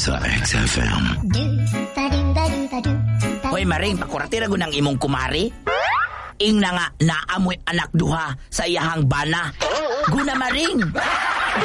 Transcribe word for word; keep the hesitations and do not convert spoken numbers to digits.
sa X F M. Hoy Maring, pakurati ra gunang imong kumari. Ing na nga naamoy anak duha sa iyahang bana. Guna Maring.